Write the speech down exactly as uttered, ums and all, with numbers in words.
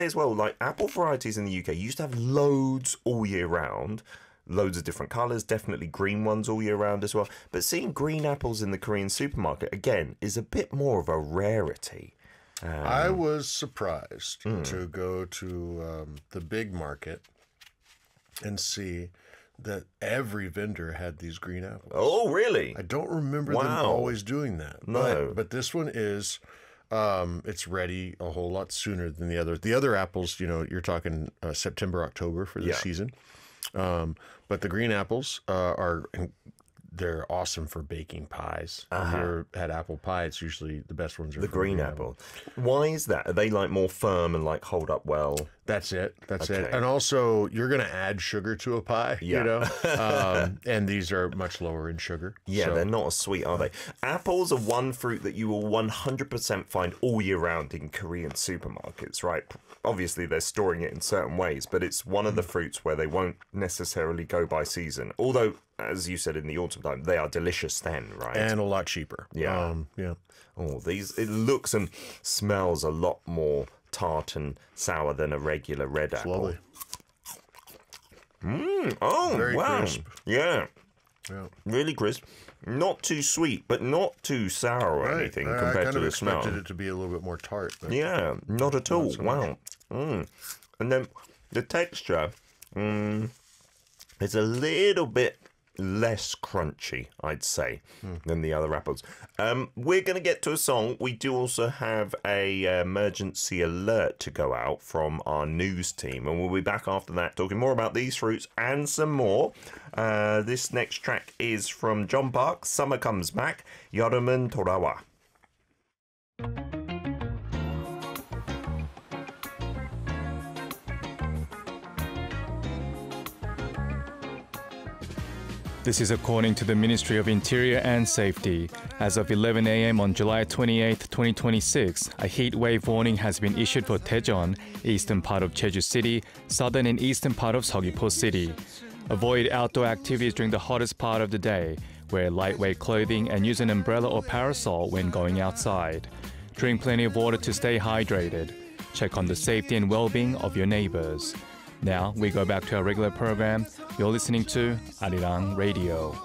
as well, like apple varieties in the U K used to have loads all year round, loads of different colours, definitely green ones all year round as well. But seeing green apples in the Korean supermarket, again, is a bit more of a rarity. Um, I was surprised mm. to go to um, the big market and see that every vendor had these green apples. Oh, really? I don't remember wow. them always doing that. No. But, but this one is, um, it's ready a whole lot sooner than the other. The other apples, you know, you're talking uh, September, October for the yeah. season. Um, but the green apples uh, are... They're awesome for baking pies. Uh-huh. If you ever had apple pie, it's usually the best ones are the green, green apple. apple. Why is that? Are they like more firm and like hold up well? That's it. That's okay. it. And also, you're going to add sugar to a pie, yeah. you know? um, and these are much lower in sugar. Yeah, so. they're not as sweet, are they? Apples are one fruit that you will one hundred percent find all year round in Korean supermarkets, right? Obviously, they're storing it in certain ways, but it's one of the fruits where they won't necessarily go by season. Although, as you said, in the autumn time, they are delicious then, right? And a lot cheaper. Yeah. Um, yeah. Oh, these, it looks and smells a lot more tart and sour than a regular red It's apple. lovely. Mmm. Oh, Very wow. crisp. Yeah. Yeah. Really crisp. Not too sweet, but not too sour or Right. anything I, compared I kind to of the smell. expected it to be a little bit more tart. But Yeah, not at all. Not so wow. Mm. And then the texture mm, is a little bit less crunchy, I'd say, hmm. than the other apples. Um, we're going to get to a song. We do also have a uh, emergency alert to go out from our news team, and we'll be back after that talking more about these fruits and some more. Uh, this next track is from John Park, Summer Comes Back, 여름은 돌아와. This is according to the Ministry of Interior and Safety. As of eleven a.m. on July twenty-eighth, twenty twenty-six, a heat wave warning has been issued for Daejeon, eastern part of Jeju City, southern and eastern part of Seogwipo City. Avoid outdoor activities during the hottest part of the day. Wear lightweight clothing and use an umbrella or parasol when going outside. Drink plenty of water to stay hydrated. Check on the safety and well-being of your neighbors. Now we go back to our regular program. You're listening to Arirang Radio.